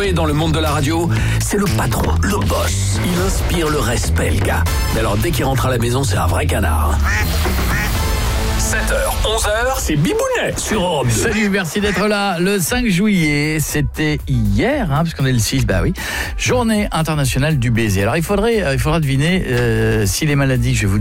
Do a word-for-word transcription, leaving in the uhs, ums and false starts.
préféré dans le monde de la radio, c'est le patron, le boss. Il inspire le respect, le gars. Mais alors, dès qu'il rentre à la maison, c'est un vrai canard. sept heures, onze heures, c'est Bibounet sur Europe deux. Salut, merci d'être là. Le cinq juillet, c'était hier, hein, parce qu'on est le six, bah oui. Journée internationale du baiser. Alors, il faudrait, il faudra deviner euh, si les maladies que je vais vous